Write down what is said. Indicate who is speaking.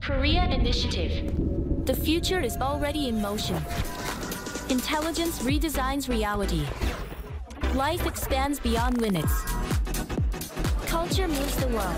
Speaker 1: Korea Initiative.
Speaker 2: The future is already in motion. Intelligence redesigns reality. Life expands beyond limits. Culture moves the world.